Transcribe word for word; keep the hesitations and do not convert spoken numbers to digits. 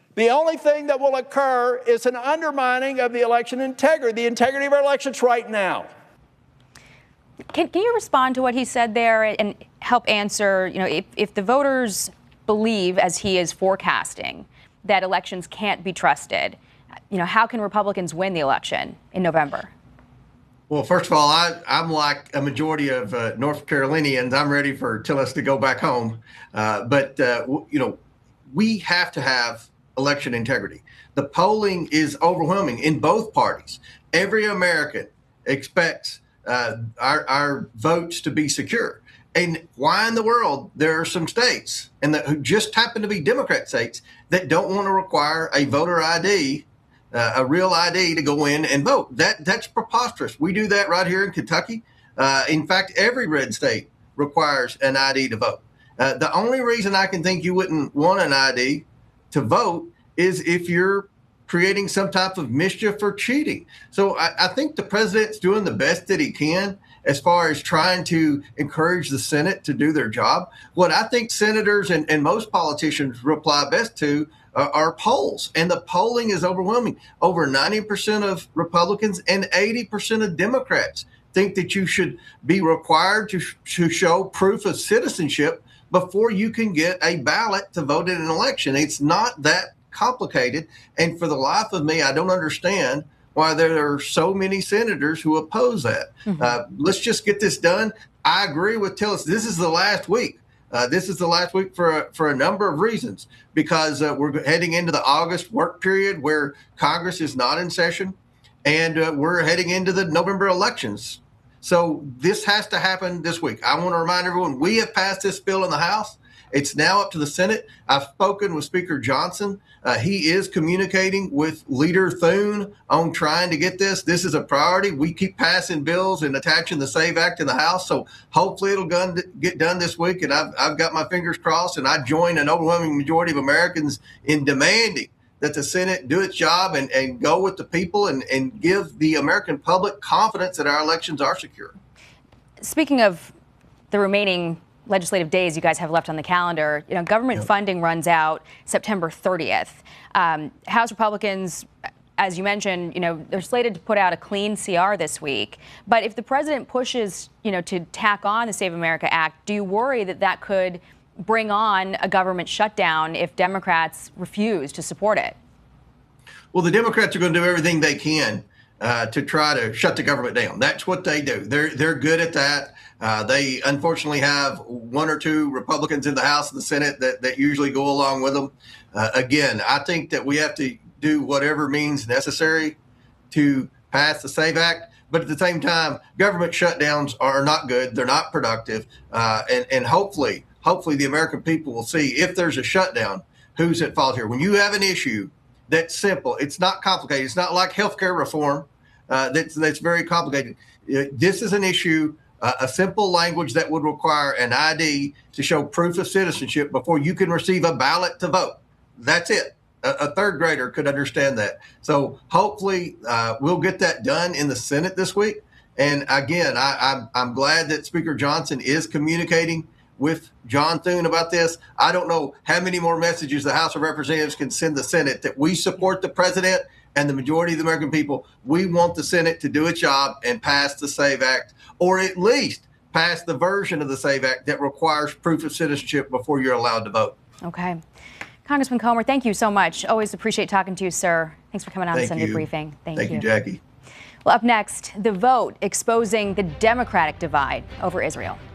The only thing that will occur is an undermining of the election integrity, the integrity of our elections right now. Can, can you respond to what he said there and help answer, you know, if, if the voters believe, as he is forecasting, that elections can't be trusted, you know, how can Republicans win the election in November? Well, first of all, I, I'm like a majority of uh, North Carolinians. I'm ready for Tillis to go back home. Uh, but, uh, w- you know, we have to have election integrity. The polling is overwhelming in both parties. Every American expects uh, our, our votes to be secure. And why in the world there are some states, and that who just happen to be Democrat states, that don't want to require a voter I D, uh, a real I D, to go in and vote? That that's preposterous. We do that right here in Kentucky. Uh, in fact, every red state requires an I D to vote. Uh, the only reason I can think you wouldn't want an I D to vote is if you're creating some type of mischief or cheating. So I, I think the president's doing the best that he can as far as trying to encourage the Senate to do their job. What I think senators and, and most politicians reply best to uh, are polls. And the polling is overwhelming. Over ninety percent of Republicans and eighty percent of Democrats think that you should be required to, to show proof of citizenship before you can get a ballot to vote in an election. It's not that complicated. And for the life of me, I don't understand why there are so many senators who oppose that. Mm-hmm. Uh, let's just get this done. I agree with Tillis. This is the last week. Uh, this is the last week for a, for a number of reasons, because uh, we're heading into the August work period where Congress is not in session, and uh, we're heading into the November elections. So this has to happen this week. I want to remind everyone, we have passed this bill in the House. It's now up to the Senate. I've spoken with Speaker Johnson. Uh, he is communicating with Leader Thune on trying to get this. This is a priority. We keep passing bills and attaching the SAVE Act in the House. So hopefully it'll get done this week. And I've, I've got my fingers crossed. And I join an overwhelming majority of Americans in demanding that the Senate do its job and, and go with the people and, and give the American public confidence that our elections are secure. Speaking of the remaining legislative days you guys have left on the calendar, you know, government yep. funding runs out September thirtieth. Um, House Republicans, as you mentioned, you know, they're slated to put out a clean C R this week. But if the president pushes, you know, to tack on the Save America Act, do you worry that that could bring on a government shutdown if Democrats refuse to support it? Well, the Democrats are going to do everything they can uh, to try to shut the government down. That's what they do. They're they're good at that. Uh, they unfortunately have one or two Republicans in the House and the Senate that, that usually go along with them. Uh, again, I think that we have to do whatever means necessary to pass the SAVE Act. But at the same time, government shutdowns are not good. They're not productive. Uh, and, and hopefully, hopefully the American people will see if there's a shutdown, who's at fault here. When you have an issue that's simple, it's not complicated. It's not like healthcare reform uh, that's, that's very complicated. Uh, this is an issue. Uh, a simple language that would require an I D to show proof of citizenship before you can receive a ballot to vote. That's it. A, a third grader could understand that. So hopefully uh, we'll get that done in the Senate this week. And again, I, I'm, I'm glad that Speaker Johnson is communicating with John Thune about this. I don't know how many more messages the House of Representatives can send the Senate that we support the president and the majority of the American people. We want the Senate to do its job and pass the SAVE Act, or at least pass the version of the SAVE Act that requires proof of citizenship before you're allowed to vote. Okay. Congressman Comer, thank you so much. Always appreciate talking to you, sir. Thanks for coming on Thank Sunday you. Briefing. Thank, Thank you. you, Jackie. Well, up next, the vote exposing the Democratic divide over Israel.